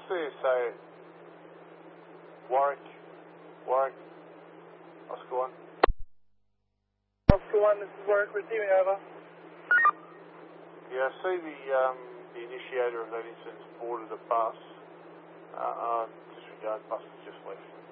CSA Warwick, Oscar 1. Oscar 1, this is Warwick, receiving over. Yeah, I see the initiator of that incident's boarded a bus. Disregard, bus has just left.